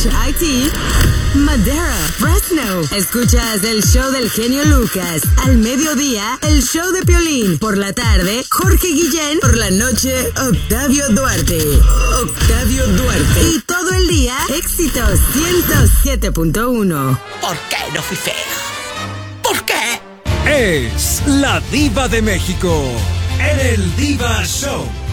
HIT, Madera, Fresno. Escuchas el show del genio Lucas. Al mediodía, el show de Piolín. Por la tarde, Jorge Guillén. Por la noche, Octavio Duarte. Octavio Duarte. Y todo el día, éxitos 107.1. ¿Por qué no fui fea? ¿Por qué? Es la Diva de México en el Diva Show.